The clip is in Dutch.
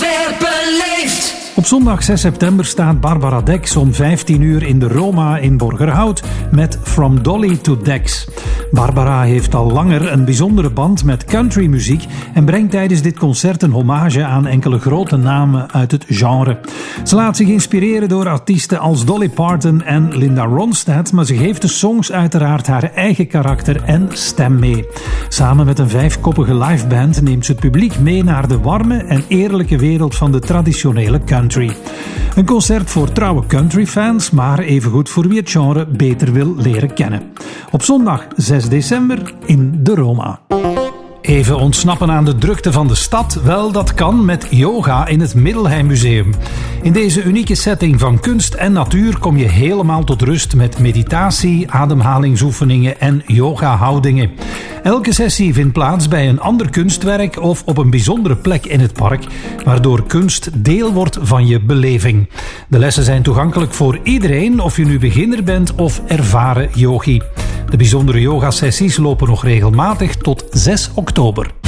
weer beleefd. Op zondag 6 september staat Barbara Dex om 15 uur in de Roma in Borgerhout met From Dolly to Dex. Barbara heeft al langer een bijzondere band met countrymuziek en brengt tijdens dit concert een hommage aan enkele grote namen uit het genre. Ze laat zich inspireren door artiesten als Dolly Parton en Linda Ronstadt, maar ze geeft de songs uiteraard haar eigen karakter en stem mee. Samen met een 5-koppige liveband neemt ze het publiek mee naar de warme en eerlijke wereld van de traditionele country. Een concert voor trouwe countryfans, maar evengoed voor wie het genre beter wil leren kennen. Op zondag 6 december in de Roma. Even ontsnappen aan de drukte van de stad? Wel, dat kan met yoga in het Middelheim Museum. In deze unieke setting van kunst en natuur kom je helemaal tot rust met meditatie, ademhalingsoefeningen en yoga-houdingen. Elke sessie vindt plaats bij een ander kunstwerk of op een bijzondere plek in het park, waardoor kunst deel wordt van je beleving. De lessen zijn toegankelijk voor iedereen, of je nu beginner bent of ervaren yogi. De bijzondere yogasessies lopen nog regelmatig tot 6 oktober.